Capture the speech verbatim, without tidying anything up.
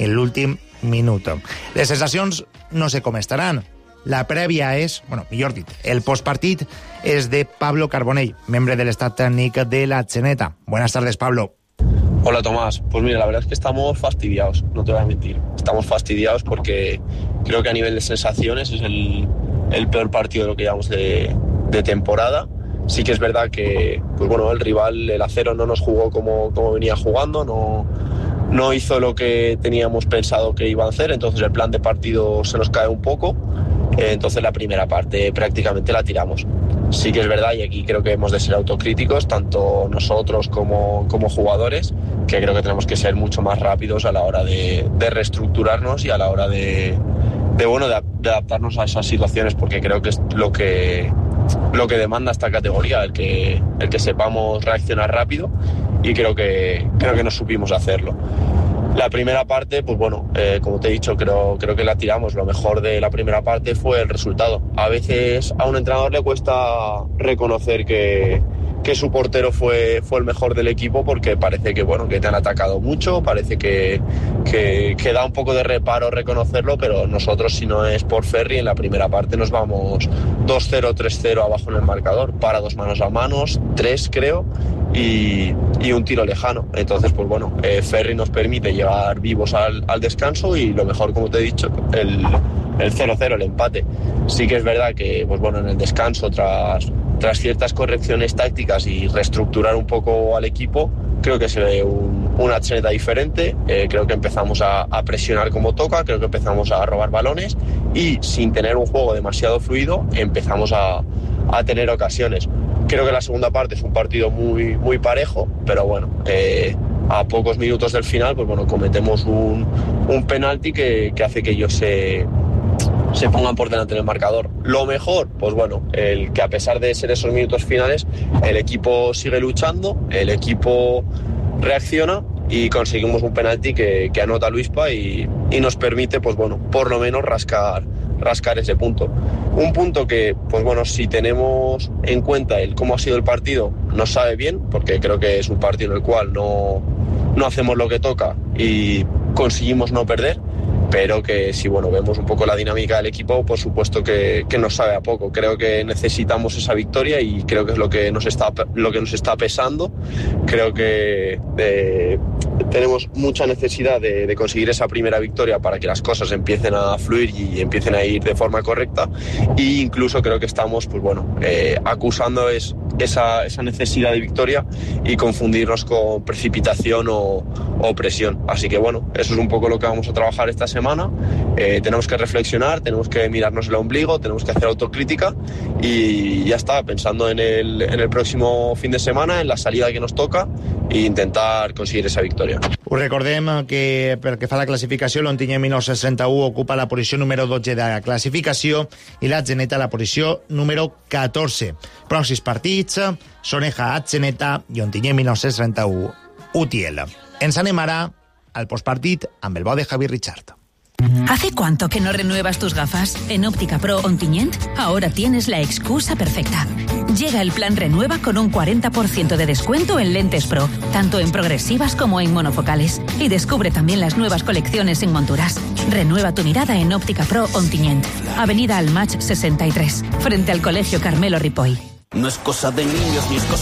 en l'últim minut. Les sensacions no sé com estaran. La prèvia és, bueno, millor dit, el postpartit és de Pablo Carbonell, membre del staff tècnic de la Xeneta. Buenas tardes, Pablo. Hola, Tomás. Pues mira, la verdad es que estamos fastidiados, no te voy a mentir. Estamos fastidiados porque creo que a nivel de sensaciones es el, el peor partido de lo que llevamos de, de temporada. Sí que es verdad que, pues bueno, el rival, el Acero, no nos jugó como, como venía jugando, no, no hizo lo que teníamos pensado que iba a hacer, entonces el plan de partido se nos cae un poco. Entonces la primera parte prácticamente la tiramos. Sí que es verdad, y aquí creo que hemos de ser autocríticos, tanto nosotros como, como jugadores, que creo que tenemos que ser mucho más rápidos a la hora de, de reestructurarnos y a la hora de, de, bueno, de, de adaptarnos a esas situaciones, porque creo que es lo que, lo que demanda esta categoría, el que, el que sepamos reaccionar rápido, y creo que, creo que no supimos hacerlo. La primera parte, pues bueno, eh, como te he dicho, creo, creo que la tiramos. Lo mejor de la primera parte fue el resultado. A veces a un entrenador le cuesta reconocer que, que su portero fue, fue el mejor del equipo, porque parece que, bueno, que te han atacado mucho, parece que, que, que da un poco de reparo reconocerlo, pero nosotros, si no es por Ferri, en la primera parte nos vamos dos cero, tres cero abajo en el marcador, para dos manos a manos, tres creo, y, y un tiro lejano. Entonces, pues bueno, eh, Ferri nos permite llegar vivos al, al descanso, y lo mejor, como te he dicho, el, el cero cero, el empate. Sí que es verdad que, pues bueno, en el descanso, tras, tras ciertas correcciones tácticas y reestructurar un poco al equipo, creo que se ve un, una Xeneta diferente. Eh, creo que empezamos a, a presionar como toca, creo que empezamos a robar balones, y sin tener un juego demasiado fluido empezamos a, a tener ocasiones. Creo que la segunda parte es un partido muy, muy parejo, pero bueno, eh, a pocos minutos del final, pues bueno, cometemos un, un penalti que, que hace que ellos se, se pongan por delante en el marcador. Lo mejor, pues bueno, el que a pesar de ser esos minutos finales, el equipo sigue luchando, el equipo reacciona y conseguimos un penalti que, que anota Luispa y, y nos permite, pues bueno, por lo menos rascar, rascar ese punto. Un punto que, pues bueno, si tenemos en cuenta el cómo ha sido el partido, nos sabe bien, porque creo que es un partido en el cual no, no hacemos lo que toca y conseguimos no perder, pero que si bueno vemos un poco la dinámica del equipo, por supuesto que, que nos sabe a poco. Creo que necesitamos esa victoria y creo que es lo que nos está, lo que nos está pesando. Creo que eh, tenemos mucha necesidad de, de conseguir esa primera victoria para que las cosas empiecen a fluir y empiecen a ir de forma correcta, e incluso creo que estamos, pues bueno, eh, acusando es, esa, esa necesidad de victoria y confundirnos con precipitación o, o presión. Así que bueno, eso es un poco lo que vamos a trabajar esta semana. Eh, tenemos que reflexionar, tenemos que mirarnos el ombligo, tenemos que hacer autocrítica y ya está, pensando en el, en el próximo fin de semana, en la salida que nos toca, e intentar conseguir esa victòria. Us recordem que pel que fa a la classificació, l'Ontinyent mil nou-cents trenta-u ocupa la posició número dotze de la classificació i la Xeneta la posició número catorze. Pròxims partits, Soneja, Xeneta i Ontinyent mil nou-cents trenta-u, Utiel. Ens anem ara al postpartit amb el bo de Javi Richard. ¿Hace cuánto que no renuevas tus gafas? En Óptica Pro Ontinyent ahora tienes la excusa perfecta. Llega el plan Renueva con un cuarenta por ciento de descuento en lentes Pro, tanto en progresivas como en monofocales. Y descubre también las nuevas colecciones en monturas. Renueva tu mirada en Óptica Pro Ontinyent, Avenida Almach sesenta y tres, frente al Colegio Carmelo Ripoll. No es cosa de niños ni es cosa